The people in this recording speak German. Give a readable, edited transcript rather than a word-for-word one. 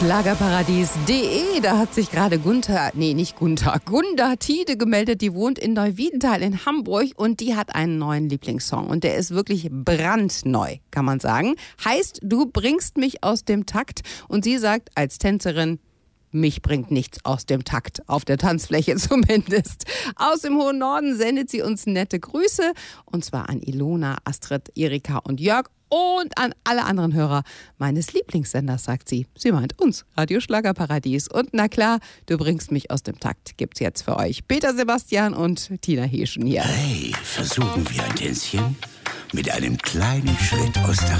Schlagerparadies.de, da hat sich gerade Gunda Tide gemeldet, die wohnt in Neuwiedental in Hamburg und die hat einen neuen Lieblingssong und der ist wirklich brandneu, kann man sagen. Heißt, du bringst mich aus dem Takt und sie sagt als Tänzerin, mich bringt nichts aus dem Takt, auf der Tanzfläche zumindest. Aus dem hohen Norden sendet sie uns nette Grüße und zwar an Ilona, Astrid, Erika und Jörg. Und an alle anderen Hörer meines Lieblingssenders, sagt sie. Sie meint uns, Radio Schlagerparadies. Und na klar, du bringst mich aus dem Takt. Gibt's jetzt für euch. Peter Sebastian und Tina Heeschen hier. Hey, versuchen wir ein Tänzchen mit einem kleinen Schritt aus der